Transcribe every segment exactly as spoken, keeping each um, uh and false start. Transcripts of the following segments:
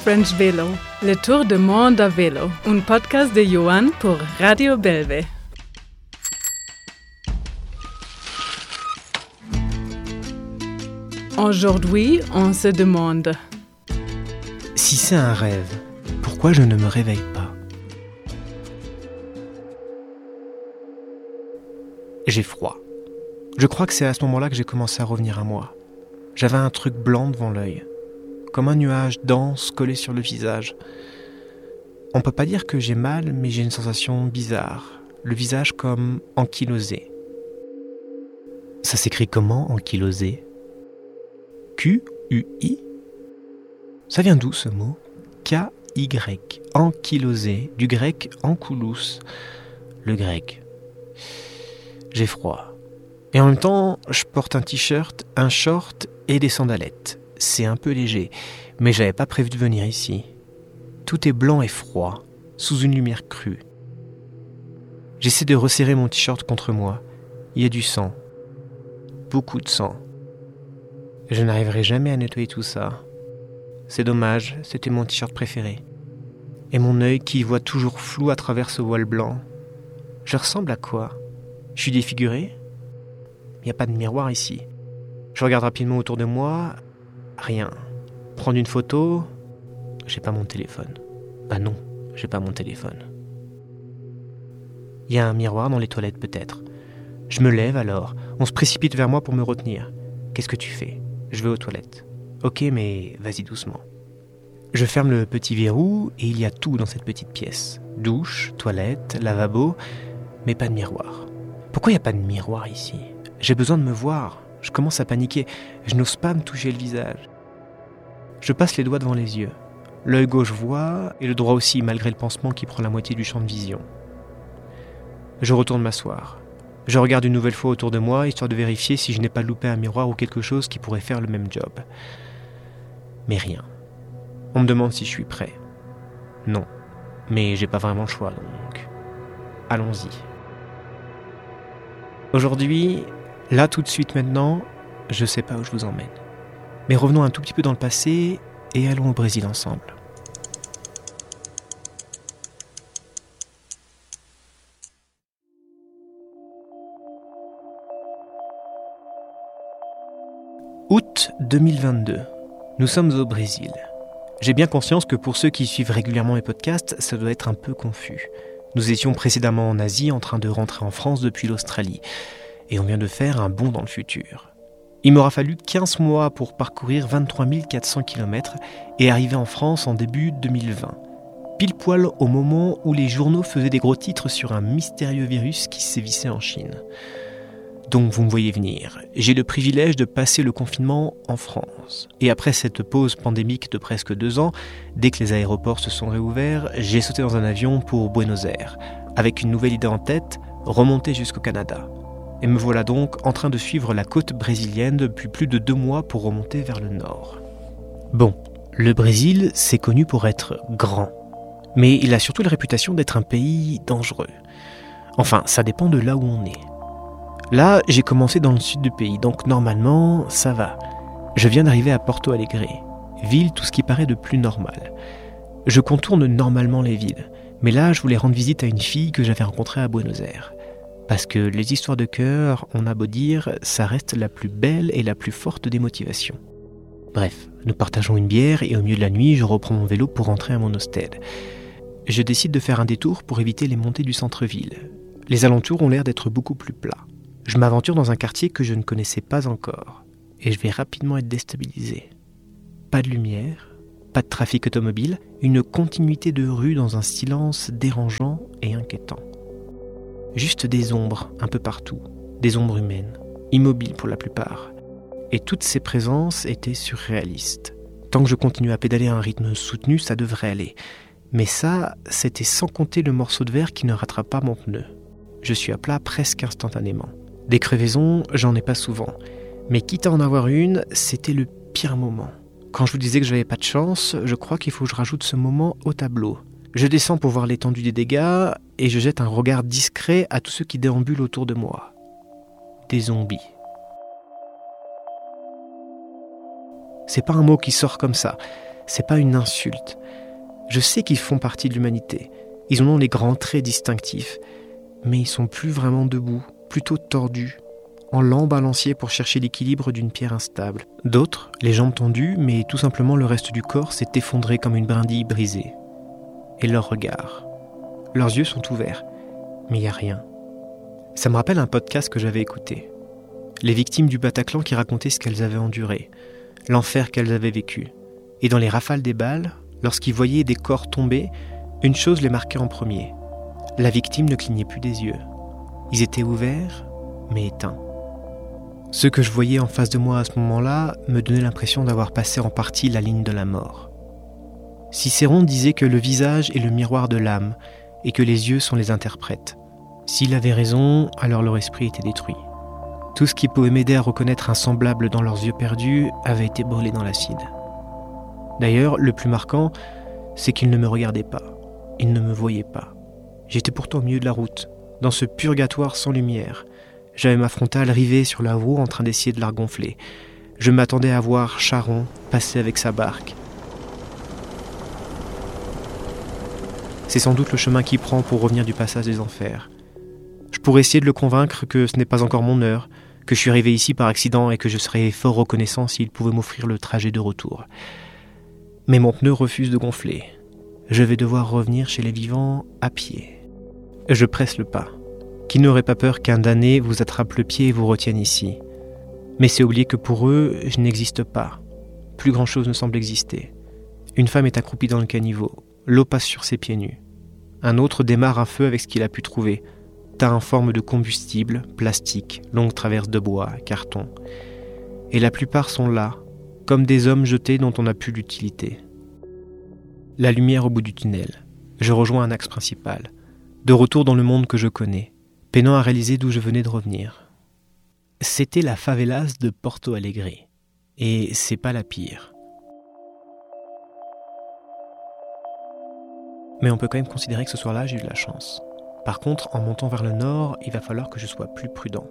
French Vélo, le tour du monde à vélo, un podcast de Johan pour Radio Belve. Aujourd'hui, on se demande: si c'est un rêve, pourquoi je ne me réveille pas? J'ai froid. Je crois que c'est à ce moment-là que j'ai commencé à revenir à moi. J'avais un truc blanc devant l'œil, comme un nuage dense collé sur le visage. On peut pas dire que j'ai mal, mais j'ai une sensation bizarre, le visage comme ankylosé. Ça s'écrit comment, ankylosé? Q U I? Ça vient d'où ce mot? K Y, ankylosé, du grec ankoulos, le grec. J'ai froid. Et en même temps, je porte un t-shirt, un short et des sandalettes. C'est un peu léger, mais j'avais pas prévu de venir ici. Tout est blanc et froid, sous une lumière crue. J'essaie de resserrer mon t-shirt contre moi. Il y a du sang. Beaucoup de sang. Je n'arriverai jamais à nettoyer tout ça. C'est dommage, c'était mon t-shirt préféré. Et mon œil qui voit toujours flou à travers ce voile blanc. Je ressemble à quoi? Je suis défiguré? Il n'y a pas de miroir ici. Je regarde rapidement autour de moi. Rien. Prendre une photo. J'ai pas mon téléphone. Bah non, j'ai pas mon téléphone. Il y a un miroir dans les toilettes peut-être. Je me lève alors. On se précipite vers moi pour me retenir. Qu'est-ce que tu fais? Je vais aux toilettes. Ok, mais vas-y doucement. Je ferme le petit verrou et il y a tout dans cette petite pièce. Douche, toilette, lavabo, mais pas de miroir. Pourquoi il n'y a pas de miroir ici? J'ai besoin de me voir. Je commence à paniquer. Je n'ose pas me toucher le visage. Je passe les doigts devant les yeux. L'œil gauche voit et le droit aussi, malgré le pansement qui prend la moitié du champ de vision. Je retourne m'asseoir. Je regarde une nouvelle fois autour de moi, histoire de vérifier si je n'ai pas loupé un miroir ou quelque chose qui pourrait faire le même job. Mais rien. On me demande si je suis prêt. Non. Mais j'ai pas vraiment le choix, donc... allons-y. Aujourd'hui, là tout de suite maintenant, je sais pas où je vous emmène. Mais revenons un tout petit peu dans le passé et allons au Brésil ensemble. Août deux mille vingt-deux. Nous sommes au Brésil. J'ai bien conscience que pour ceux qui suivent régulièrement mes podcasts, ça doit être un peu confus. Nous étions précédemment en Asie en train de rentrer en France depuis l'Australie. Et on vient de faire un bond dans le futur. Il m'aura fallu quinze mois pour parcourir vingt-trois mille quatre cents kilomètres et arriver en France en début deux mille vingt. Pile poil au moment où les journaux faisaient des gros titres sur un mystérieux virus qui sévissait en Chine. Donc vous me voyez venir, j'ai le privilège de passer le confinement en France. Et après cette pause pandémique de presque deux ans, dès que les aéroports se sont réouverts, j'ai sauté dans un avion pour Buenos Aires, avec une nouvelle idée en tête, remonter jusqu'au Canada. Et me voilà donc en train de suivre la côte brésilienne depuis plus de deux mois pour remonter vers le nord. Bon, le Brésil, c'est connu pour être grand. Mais il a surtout la réputation d'être un pays dangereux. Enfin, ça dépend de là où on est. Là, j'ai commencé dans le sud du pays, donc normalement, ça va. Je viens d'arriver à Porto Alegre, ville tout ce qui paraît de plus normal. Je contourne normalement les villes, mais là, je voulais rendre visite à une fille que j'avais rencontrée à Buenos Aires. Parce que les histoires de cœur, on a beau dire, ça reste la plus belle et la plus forte des motivations. Bref, nous partageons une bière et au milieu de la nuit, je reprends mon vélo pour rentrer à mon hostel. Je décide de faire un détour pour éviter les montées du centre-ville. Les alentours ont l'air d'être beaucoup plus plats. Je m'aventure dans un quartier que je ne connaissais pas encore. Et je vais rapidement être déstabilisé. Pas de lumière, pas de trafic automobile, une continuité de rues dans un silence dérangeant et inquiétant. Juste des ombres un peu partout, des ombres humaines, immobiles pour la plupart. Et toutes ces présences étaient surréalistes. Tant que je continue à pédaler à un rythme soutenu, ça devrait aller. Mais ça, c'était sans compter le morceau de verre qui ne rattrape pas mon pneu. Je suis à plat presque instantanément. Des crevaisons, j'en ai pas souvent. Mais quitte à en avoir une, c'était le pire moment. Quand je vous disais que j'avais pas de chance, je crois qu'il faut que je rajoute ce moment au tableau. Je descends pour voir l'étendue des dégâts et je jette un regard discret à tous ceux qui déambulent autour de moi. Des zombies. C'est pas un mot qui sort comme ça. c'est pas une insulte. Je sais qu'ils font partie de l'humanité. Ils en ont les grands traits distinctifs. Mais ils sont plus vraiment debout, plutôt tordus, en lent balancier pour chercher l'équilibre d'une pierre instable. D'autres, les jambes tendues, mais tout simplement le reste du corps s'est effondré comme une brindille brisée. Et leur regard. Leurs yeux sont ouverts, mais il n'y a rien. Ça me rappelle un podcast que j'avais écouté. Les victimes du Bataclan qui racontaient ce qu'elles avaient enduré, l'enfer qu'elles avaient vécu. Et dans les rafales des balles, lorsqu'ils voyaient des corps tomber, une chose les marquait en premier. La victime ne clignait plus des yeux. Ils étaient ouverts, mais éteints. Ce que je voyais en face de moi à ce moment-là me donnait l'impression d'avoir passé en partie la ligne de la mort. Cicéron disait que le visage est le miroir de l'âme et que les yeux sont les interprètes. S'il avait raison, alors leur esprit était détruit. Tout ce qui pouvait m'aider à reconnaître un semblable dans leurs yeux perdus avait été brûlé dans l'acide. D'ailleurs, le plus marquant, c'est qu'ils ne me regardaient pas. Ils ne me voyaient pas. J'étais pourtant au milieu de la route, dans ce purgatoire sans lumière. J'avais ma frontale rivée sur la roue en train d'essayer de la regonfler. Je m'attendais à voir Charon passer avec sa barque. C'est sans doute le chemin qu'il prend pour revenir du passage des enfers. Je pourrais essayer de le convaincre que ce n'est pas encore mon heure, que je suis arrivé ici par accident et que je serais fort reconnaissant s'il pouvait m'offrir le trajet de retour. Mais mon pneu refuse de gonfler. Je vais devoir revenir chez les vivants à pied. Je presse le pas. Qui n'aurait pas peur qu'un damné vous attrape le pied et vous retienne ici? Mais c'est oublier que pour eux, je n'existe pas. Plus grand-chose ne semble exister. Une femme est accroupie dans le caniveau. L'eau passe sur ses pieds nus. Un autre démarre un feu avec ce qu'il a pu trouver. Tas en forme de combustible, plastique, longue traverse de bois, carton. Et la plupart sont là, comme des hommes jetés dont on n'a plus l'utilité. La lumière au bout du tunnel. Je rejoins un axe principal. De retour dans le monde que je connais, peinant à réaliser d'où je venais de revenir. C'était la favelas de Porto Alegre. Et c'est pas la pire. Mais on peut quand même considérer que ce soir-là, j'ai eu de la chance. Par contre, en montant vers le nord, il va falloir que je sois plus prudent.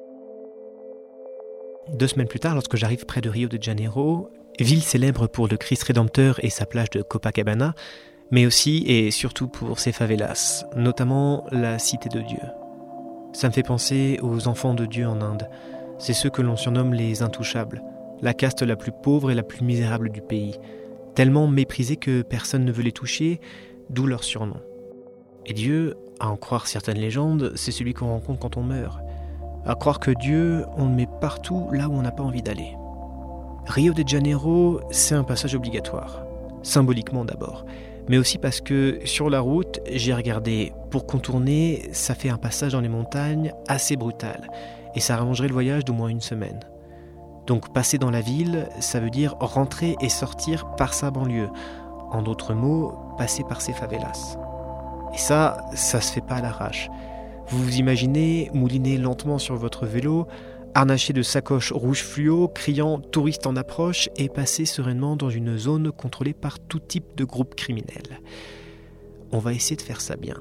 Deux semaines plus tard, lorsque j'arrive près de Rio de Janeiro, ville célèbre pour le Christ Rédempteur et sa plage de Copacabana, mais aussi et surtout pour ses favelas, notamment la Cité de Dieu. Ça me fait penser aux enfants de Dieu en Inde. C'est ceux que l'on surnomme les intouchables, la caste la plus pauvre et la plus misérable du pays, tellement méprisés que personne ne veut les toucher, d'où leur surnom. Et Dieu, à en croire certaines légendes, c'est celui qu'on rencontre quand on meurt. À croire que Dieu, on le met partout là où on n'a pas envie d'aller. Rio de Janeiro, c'est un passage obligatoire. Symboliquement d'abord. Mais aussi parce que sur la route, j'ai regardé, pour contourner, ça fait un passage dans les montagnes assez brutal. Et ça rallongerait le voyage d'au moins une semaine. Donc passer dans la ville, ça veut dire rentrer et sortir par sa banlieue. En d'autres mots, passer par ses favelas. Et ça, ça se fait pas à l'arrache. Vous vous imaginez mouliner lentement sur votre vélo, harnaché de sacoches rouges fluo, criant « touriste en approche » et passer sereinement dans une zone contrôlée par tout type de groupe criminel. On va essayer de faire ça bien.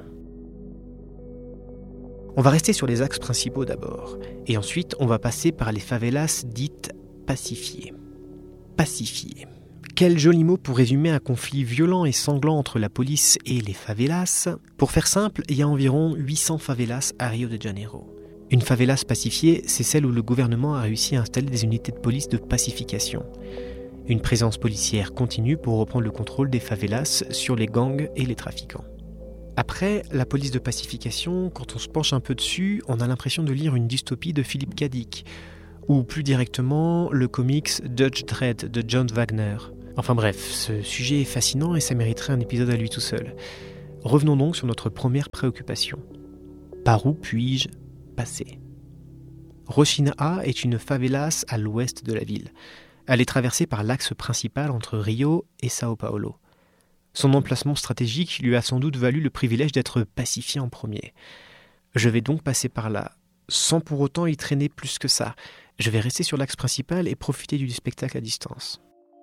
On va rester sur les axes principaux d'abord, et ensuite on va passer par les favelas dites pacifiées. Pacifiées. Quel joli mot pour résumer un conflit violent et sanglant entre la police et les favelas. Pour faire simple, il y a environ huit cents favelas à Rio de Janeiro. Une favelas pacifiée, c'est celle où le gouvernement a réussi à installer des unités de police de pacification. Une présence policière continue pour reprendre le contrôle des favelas sur les gangs et les trafiquants. Après, la police de pacification, quand on se penche un peu dessus, on a l'impression de lire une dystopie de Philippe K. Dick, ou plus directement, le comics Judge Dredd de John Wagner. Enfin bref, ce sujet est fascinant et ça mériterait un épisode à lui tout seul. Revenons donc sur notre première préoccupation. Par où puis-je passer ? Rocinha est une favelas à l'ouest de la ville. Elle est traversée par l'axe principal entre Rio et Sao Paulo. Son emplacement stratégique lui a sans doute valu le privilège d'être pacifié en premier. Je vais donc passer par là, sans pour autant y traîner plus que ça. Je vais rester sur l'axe principal et profiter du spectacle à distance.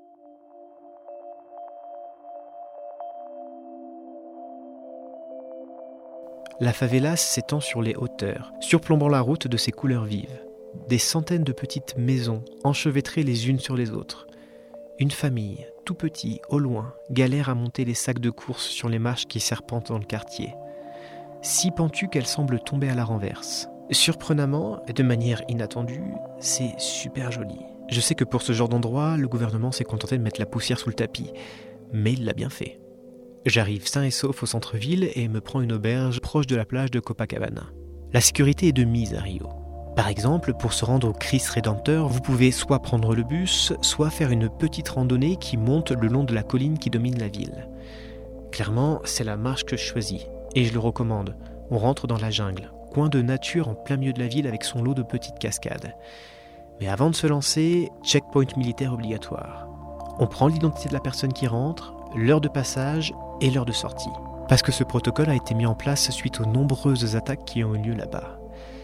La favelas s'étend sur les hauteurs, surplombant la route de ses couleurs vives. Des centaines de petites maisons enchevêtrées les unes sur les autres. Une famille, tout petit, au loin, galère à monter les sacs de course sur les marches qui serpentent dans le quartier. Si pentue qu'elle semble tomber à la renverse. Surprenamment, et de manière inattendue, c'est super joli. Je sais que pour ce genre d'endroit, le gouvernement s'est contenté de mettre la poussière sous le tapis, mais il l'a bien fait. J'arrive sain et sauf au centre-ville et me prends une auberge proche de la plage de Copacabana. La sécurité est de mise à Rio. Par exemple, pour se rendre au Christ Rédempteur, vous pouvez soit prendre le bus, soit faire une petite randonnée qui monte le long de la colline qui domine la ville. Clairement, c'est la marche que je choisis, et je le recommande. On rentre dans la jungle, coin de nature en plein milieu de la ville avec son lot de petites cascades. Mais avant de se lancer, checkpoint militaire obligatoire. On prend l'identité de la personne qui rentre, l'heure de passage et l'heure de sortie. Parce que ce protocole a été mis en place suite aux nombreuses attaques qui ont eu lieu là-bas.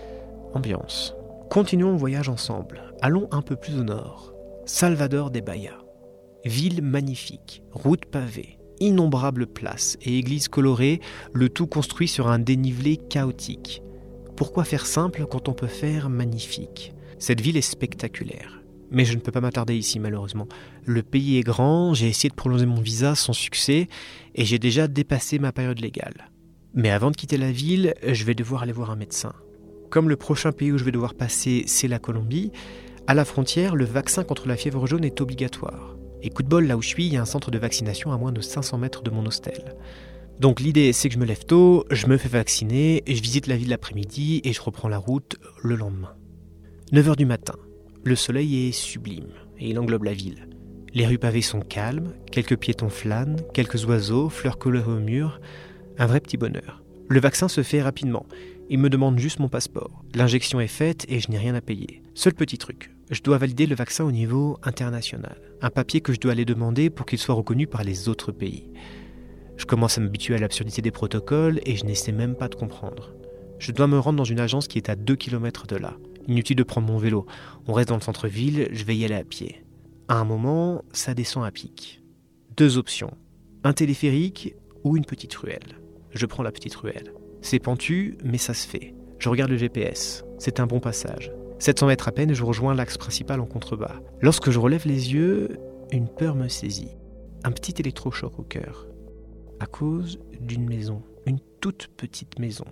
Ambiance. Continuons le voyage ensemble. Allons un peu plus au nord. Salvador de Bahia. Ville magnifique, route pavée, innombrables places et églises colorées, le tout construit sur un dénivelé chaotique. Pourquoi faire simple quand on peut faire magnifique ? Cette ville est spectaculaire. Mais je ne peux pas m'attarder ici malheureusement. Le pays est grand, j'ai essayé de prolonger mon visa sans succès et j'ai déjà dépassé ma période légale. Mais avant de quitter la ville, je vais devoir aller voir un médecin. Comme le prochain pays où je vais devoir passer, c'est la Colombie, à la frontière, le vaccin contre la fièvre jaune est obligatoire. Et coup de bol, là où je suis, il y a un centre de vaccination à moins de cinq cents mètres de mon hostel. Donc l'idée, c'est que je me lève tôt, je me fais vacciner, je visite la ville l'après-midi et je reprends la route le lendemain. neuf heures du matin. Le soleil est sublime et il englobe la ville. Les rues pavées sont calmes, quelques piétons flânent, quelques oiseaux, fleurs colorées au mur. Un vrai petit bonheur. Le vaccin se fait rapidement. Il me demande juste mon passeport. L'injection est faite et je n'ai rien à payer. Seul petit truc, je dois valider le vaccin au niveau international. Un papier que je dois aller demander pour qu'il soit reconnu par les autres pays. Je commence à m'habituer à l'absurdité des protocoles et je n'essaie même pas de comprendre. Je dois me rendre dans une agence qui est à deux kilomètres de là. Inutile de prendre mon vélo. On reste dans le centre-ville, je vais y aller à pied. À un moment, ça descend à pic. Deux options. Un téléphérique ou une petite ruelle. Je prends la petite ruelle. C'est pentu, mais ça se fait. Je regarde le G P S. C'est un bon passage. sept cents mètres à peine et je rejoins l'axe principal en contrebas. Lorsque je relève les yeux, une peur me saisit. Un petit électrochoc au cœur. À cause d'une maison. Une toute petite maison.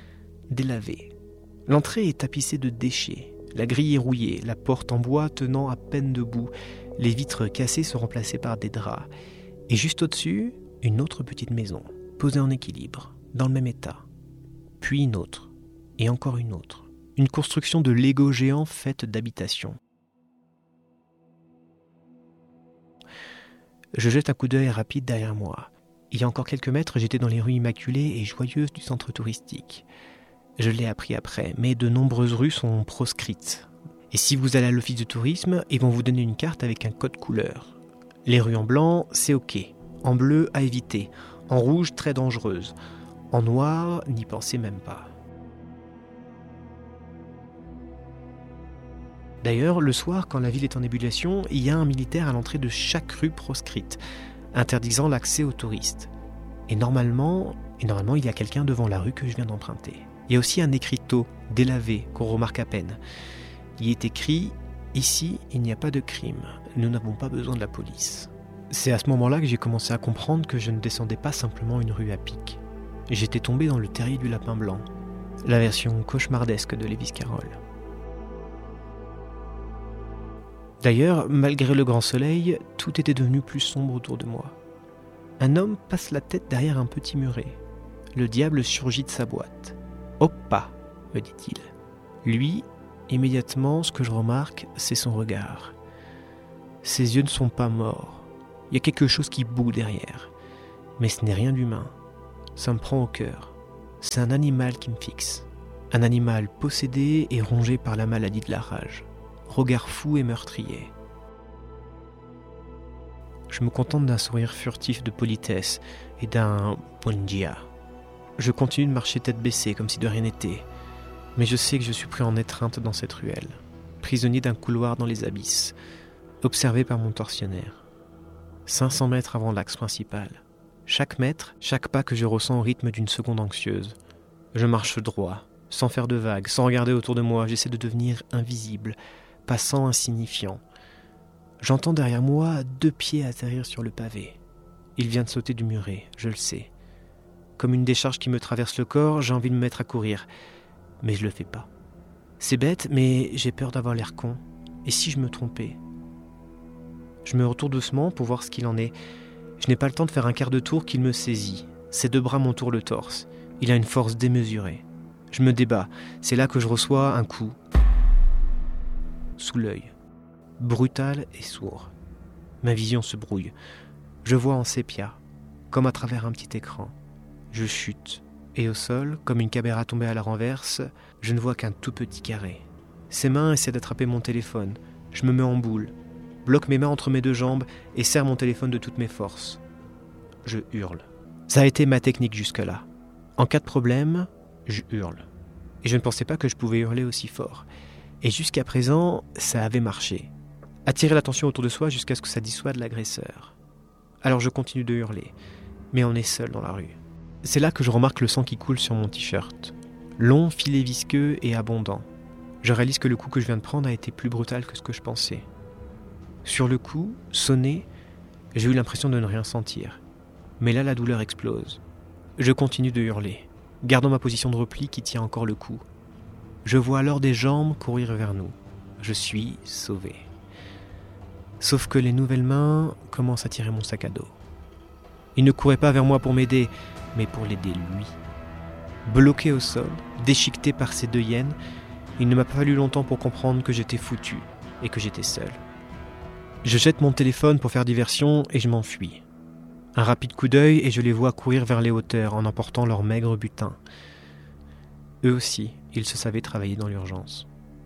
Délavée. L'entrée est tapissée de déchets. La grille est rouillée, la porte en bois tenant à peine debout. Les vitres cassées sont remplacées par des draps. Et juste au-dessus, une autre petite maison, posée en équilibre, dans le même état. Puis une autre, et encore une autre. Une construction de Lego géant faite d'habitations. Je jette un coup d'œil rapide derrière moi. Il y a encore quelques mètres, j'étais dans les rues immaculées et joyeuses du centre touristique. Je l'ai appris après, mais de nombreuses rues sont proscrites. Et si vous allez à l'office de tourisme, ils vont vous donner une carte avec un code couleur. Les rues en blanc, c'est ok. En bleu, à éviter. En rouge, très dangereuse. En noir, n'y pensez même pas. D'ailleurs, le soir, quand la ville est en ébullition, il y a un militaire à l'entrée de chaque rue proscrite, interdisant l'accès aux touristes. Et normalement, et normalement, il y a quelqu'un devant la rue que je viens d'emprunter. Il y a aussi un écriteau délavé qu'on remarque à peine. Il est écrit « Ici, il n'y a pas de crime. Nous n'avons pas besoin de la police. » C'est à ce moment-là que j'ai commencé à comprendre que je ne descendais pas simplement une rue à pic. J'étais tombé dans le terrier du lapin blanc, la version cauchemardesque de Lewis Carroll. D'ailleurs, malgré le grand soleil, tout était devenu plus sombre autour de moi. Un homme passe la tête derrière un petit muret. Le diable surgit de sa boîte. « Hoppa !» me dit-il. Lui, immédiatement, ce que je remarque, c'est son regard. Ses yeux ne sont pas morts. Il y a quelque chose qui boue derrière. Mais ce n'est rien d'humain. Ça me prend au cœur. C'est un animal qui me fixe. Un animal possédé et rongé par la maladie de la rage. Regard fou et meurtrier. Je me contente d'un sourire furtif de politesse et d'un « bon dia ». Je continue de marcher tête baissée comme si de rien n'était. Mais je sais que je suis pris en étreinte dans cette ruelle, prisonnier d'un couloir dans les abysses, observé par mon tortionnaire. cinq cents mètres avant l'axe principal. Chaque mètre, chaque pas que je ressens au rythme d'une seconde anxieuse. Je marche droit, sans faire de vagues, sans regarder autour de moi. J'essaie de devenir invisible, passant insignifiant. J'entends derrière moi deux pieds atterrir sur le pavé. Il vient de sauter du muret, je le sais. Comme une décharge qui me traverse le corps, j'ai envie de me mettre à courir. Mais je le fais pas. C'est bête, mais j'ai peur d'avoir l'air con. Et si je me trompais ? Je me retourne doucement pour voir ce qu'il en est. Je n'ai pas le temps de faire un quart de tour qu'il me saisit. Ses deux bras m'entourent le torse. Il a une force démesurée. Je me débat. C'est là que je reçois un coup. Sous l'œil. Brutal et sourd. Ma vision se brouille. Je vois en sépia, comme à travers un petit écran. Je chute. Et au sol, comme une caméra tombée à la renverse, je ne vois qu'un tout petit carré. Ses mains essaient d'attraper mon téléphone. Je me mets en boule, bloque mes mains entre mes deux jambes et serre mon téléphone de toutes mes forces. Je hurle. Ça a été ma technique jusque-là. En cas de problème, je hurle. Et je ne pensais pas que je pouvais hurler aussi fort. Et jusqu'à présent, ça avait marché. Attirer l'attention autour de soi jusqu'à ce que ça dissuade l'agresseur. Alors je continue de hurler, mais on est seul dans la rue. C'est là que je remarque le sang qui coule sur mon t-shirt. Long, filet visqueux et abondant. Je réalise que le coup que je viens de prendre a été plus brutal que ce que je pensais. Sur le coup, sonné, j'ai eu l'impression de ne rien sentir. Mais là, la douleur explose. Je continue de hurler, gardant ma position de repli qui tient encore le coup. Je vois alors des jambes courir vers nous. Je suis sauvé. Sauf que les nouvelles mains commencent à tirer mon sac à dos. Il ne courait pas vers moi pour m'aider, mais pour l'aider lui. Bloqué au sol, déchiqueté par ces deux hyènes, il ne m'a pas fallu longtemps pour comprendre que j'étais foutu et que j'étais seul. Je jette mon téléphone pour faire diversion et je m'enfuis. Un rapide coup d'œil et je les vois courir vers les hauteurs en emportant leur maigre butin. Eux aussi, ils se savaient travailler dans l'urgence.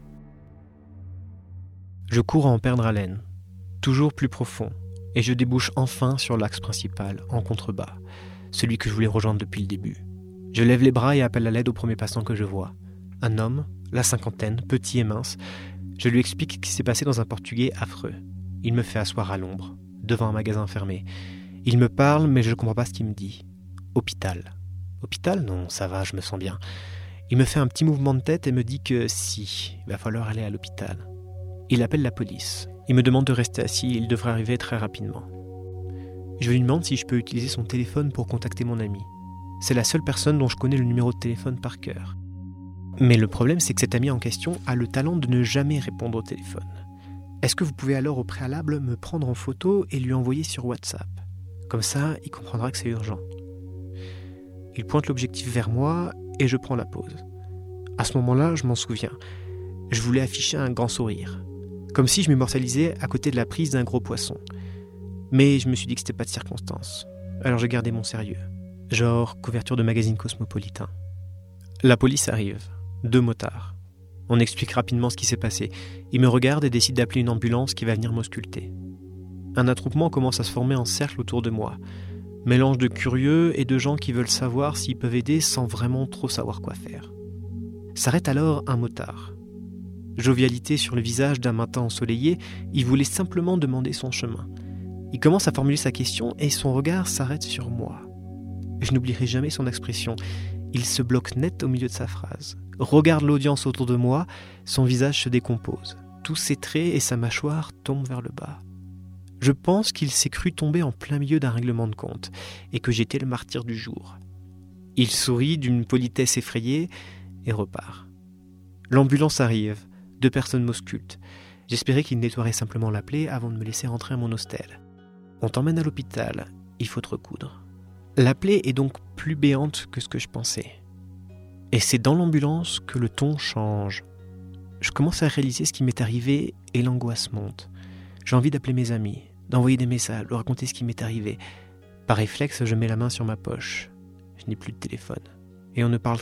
Je cours à en perdre haleine, toujours plus profond, et je débouche enfin sur l'axe principal, en contrebas, celui que je voulais rejoindre depuis le début. Je lève les bras et appelle à l'aide au premier passant que je vois. Un homme, la cinquantaine, petit et mince. Je lui explique ce qui s'est passé dans un portugais affreux. Il me fait asseoir à l'ombre, devant un magasin fermé. Il me parle, mais je ne comprends pas ce qu'il me dit. Hôpital. Hôpital ? Non, ça va, je me sens bien. Il me fait un petit mouvement de tête et me dit que si, il va falloir aller à l'hôpital. Il appelle la police. Il me demande de rester assis, il devrait arriver très rapidement. Je lui demande si je peux utiliser son téléphone pour contacter mon ami. C'est la seule personne dont je connais le numéro de téléphone par cœur. Mais le problème, c'est que cet ami en question a le talent de ne jamais répondre au téléphone. Est-ce que vous pouvez alors au préalable me prendre en photo et lui envoyer sur WhatsApp ? Comme ça, il comprendra que c'est urgent. Il pointe l'objectif vers moi et je prends la pause. À ce moment-là, je m'en souviens. Je voulais afficher un grand sourire. Comme si je m'immortalisais à côté de la prise d'un gros poisson. Mais je me suis dit que c'était pas de circonstance. Alors j'ai gardé mon sérieux. Genre couverture de magazine cosmopolitain. La police arrive. Deux motards. On explique rapidement ce qui s'est passé. Ils me regardent et décident d'appeler une ambulance qui va venir m'ausculter. Un attroupement commence à se former en cercle autour de moi. Mélange de curieux et de gens qui veulent savoir s'ils peuvent aider sans vraiment trop savoir quoi faire. S'arrête alors un motard. Jovialité sur le visage d'un matin ensoleillé, il voulait simplement demander son chemin. Il commence à formuler sa question et son regard s'arrête sur moi. Je n'oublierai jamais son expression. Il se bloque net au milieu de sa phrase. Regarde l'audience autour de moi, son visage se décompose. Tous ses traits et sa mâchoire tombent vers le bas. Je pense qu'il s'est cru tomber en plein milieu d'un règlement de compte et que j'étais le martyr du jour. Il sourit d'une politesse effrayée et repart. L'ambulance arrive. Deux personnes m'auscultent. J'espérais qu'il nettoierait simplement la plaie avant de me laisser rentrer à mon hostel. On t'emmène à l'hôpital. Il faut te recoudre. La plaie est donc plus béante que ce que je pensais. Et c'est dans l'ambulance que le ton change. Je commence à réaliser ce qui m'est arrivé et l'angoisse monte. J'ai envie d'appeler mes amis, d'envoyer des messages, de raconter ce qui m'est arrivé. Par réflexe, je mets la main sur ma poche. Je n'ai plus de téléphone. Et on ne parle